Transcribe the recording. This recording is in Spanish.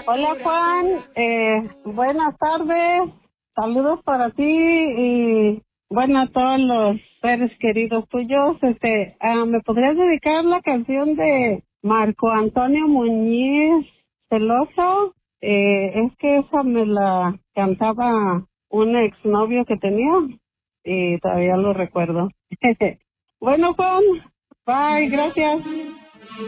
Hola Juan, buenas tardes, saludos para ti y bueno a todos los seres queridos tuyos. ¿Me podrías dedicar la canción de Marco Antonio Muñiz Celoso? Es que esa me la cantaba un exnovio que tenía y todavía lo recuerdo. Bueno Juan, bye, gracias.